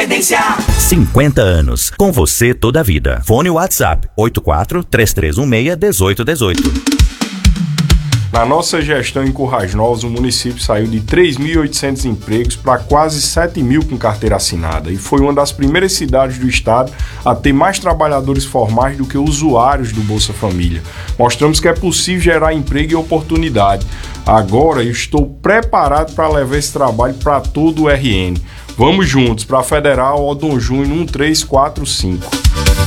Independência. 50 anos, com você toda a vida. Fone WhatsApp 84-3316-1818. Na nossa gestão em Currais Novos, o município saiu de 3.800 empregos para quase 7.000 com carteira assinada e foi uma das primeiras cidades do estado a ter mais trabalhadores formais do que usuários do Bolsa Família. Mostramos que é possível gerar emprego e oportunidade. Agora eu estou preparado para levar esse trabalho para todo o RN. Vamos juntos para a Federal Odon Júnior 1345.